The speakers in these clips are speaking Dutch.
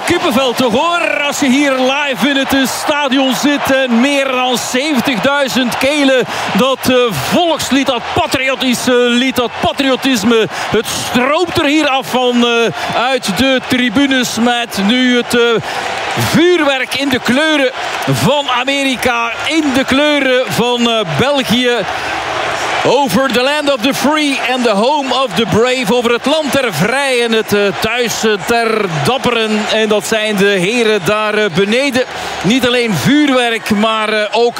kippenvel toch hoor. Als je hier live in het stadion zit en meer dan 70.000 kelen dat volkslied, dat patriotische lied, dat patriotisme. Het stroomt er hier af uit de tribunes met nu het vuurwerk in de kleuren van Amerika, in de kleuren van België. Over the land of the free and the home of the brave. Over het land der vrij en het thuis der dapperen. En dat zijn de heren daar beneden. Niet alleen vuurwerk, maar ook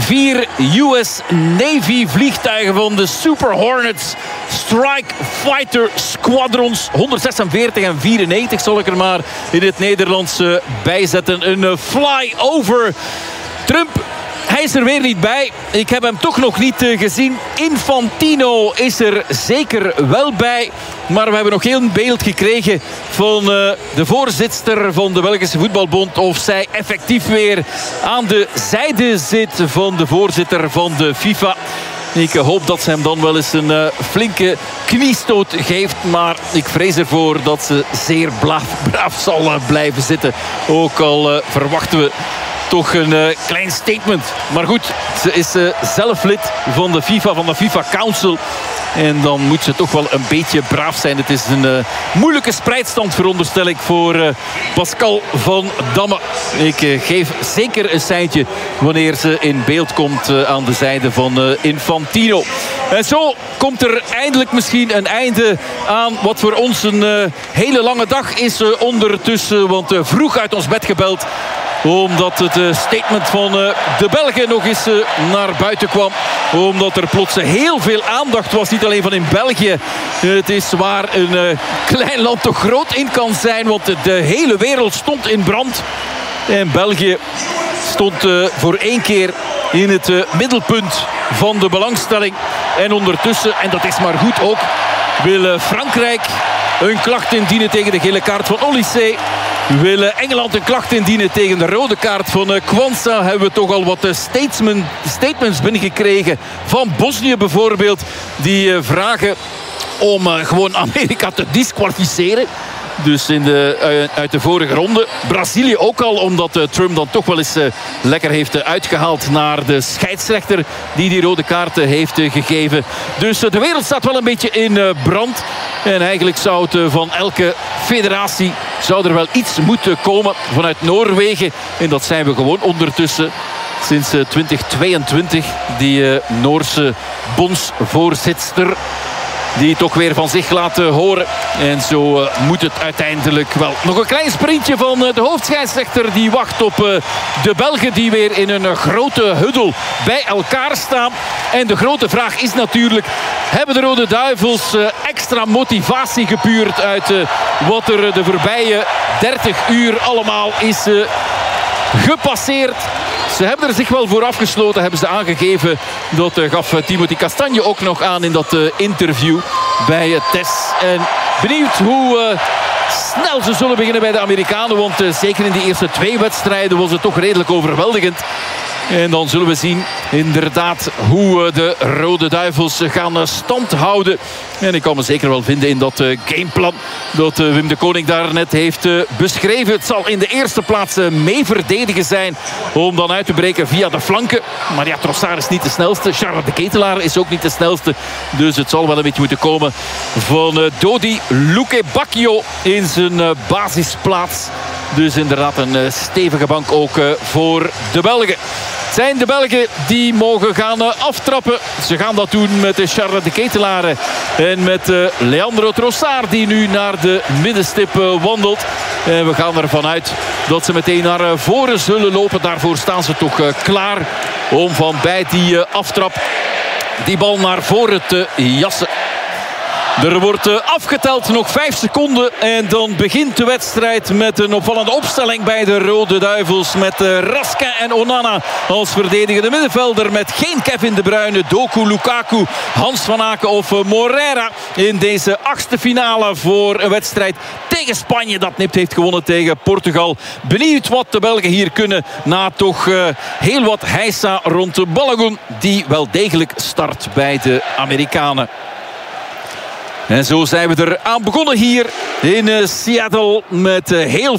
4 US Navy vliegtuigen van de Super Hornets Strike Fighter Squadrons. 146 en 94 zal ik er maar in het Nederlands bijzetten. Een fly-over Trump. Hij is er weer niet bij. Ik heb hem toch nog niet gezien. Infantino is er zeker wel bij. Maar we hebben nog geen beeld gekregen van de voorzitter van de Belgische Voetbalbond. Of zij effectief weer aan de zijde zit van de voorzitter van de FIFA. Ik hoop dat ze hem dan wel eens een flinke kniestoot geeft. Maar ik vrees ervoor dat ze zeer braaf zal blijven zitten. Ook al verwachten we toch een klein statement. Maar goed, ze is zelf lid van de FIFA, van de FIFA Council. En dan moet ze toch wel een beetje braaf zijn. Het is een moeilijke spreidstand, veronderstel ik, voor Pascal van Damme. Ik geef zeker een seintje wanneer ze in beeld komt aan de zijde van Infantino. En zo komt er eindelijk misschien een einde aan wat voor ons een hele lange dag is ondertussen. Want vroeg uit ons bed gebeld, omdat het statement van de Belgen nog eens naar buiten kwam. Omdat er plots heel veel aandacht was. Niet alleen van in België. Het is waar een klein land toch groot in kan zijn. Want de hele wereld stond in brand. En België stond voor 1 keer in het middelpunt van de belangstelling. En ondertussen, en dat is maar goed ook, wil Frankrijk een klacht indienen tegen de gele kaart van Olysée. Wil Engeland een klacht indienen tegen de rode kaart van Kwanza. Hebben we toch al wat statements binnengekregen van Bosnië bijvoorbeeld. Die vragen om gewoon Amerika te disqualificeren. Dus uit de vorige ronde. Brazilië ook al, omdat Trump dan toch wel eens lekker heeft uitgehaald naar de scheidsrechter die rode kaarten heeft gegeven. Dus de wereld staat wel een beetje in brand. En eigenlijk zou het van elke federatie zou er wel iets moeten komen vanuit Noorwegen. En dat zijn we gewoon ondertussen sinds 2022. Die Noorse bondsvoorzitter die toch weer van zich laten horen. En zo moet het uiteindelijk wel. Nog een klein sprintje van de hoofdscheidsrechter. Die wacht op de Belgen die weer in een grote huddel bij elkaar staan. En de grote vraag is natuurlijk, hebben de Rode Duivels extra motivatie gepuurd uit wat er de voorbije 30 uur allemaal is gepasseerd? Ze hebben er zich wel voor afgesloten, hebben ze aangegeven. Dat gaf Timothy Castagne ook nog aan in dat interview bij TES. En benieuwd hoe snel ze zullen beginnen bij de Amerikanen. Want zeker in die eerste 2 wedstrijden was het toch redelijk overweldigend. En dan zullen we zien inderdaad hoe de Rode Duivels gaan stand houden. En ik kan me zeker wel vinden in dat gameplan dat Wim de Koning daar net heeft beschreven. Het zal in de eerste plaats mee verdedigen zijn om dan uit te breken via de flanken. Maar ja, Trossard is niet de snelste. Charles de Ketelaar is ook niet de snelste. Dus het zal wel een beetje moeten komen van Dodi Lukebakio in zijn basisplaats. Dus inderdaad een stevige bank ook voor de Belgen. Het zijn de Belgen die mogen gaan aftrappen. Ze gaan dat doen met Charles de Ketelaar en met Leandro Trossard, die nu naar de middenstip wandelt. En we gaan ervan uit dat ze meteen naar voren zullen lopen. Daarvoor staan ze toch klaar om van bij die aftrap die bal naar voren te jassen. Er wordt afgeteld, nog 5 seconden. En dan begint de wedstrijd met een opvallende opstelling bij de Rode Duivels. Met Raskin en Onana als verdedigende middenvelder. Met geen Kevin De Bruyne, Doku, Lukaku, Hans van Aken of Moreira. In deze 8e finale voor een wedstrijd tegen Spanje. Dat nipt heeft gewonnen tegen Portugal. Benieuwd wat de Belgen hier kunnen na toch heel wat heisa rond de Balogun. Die wel degelijk start bij de Amerikanen. En zo zijn we er aan begonnen hier in Seattle met heel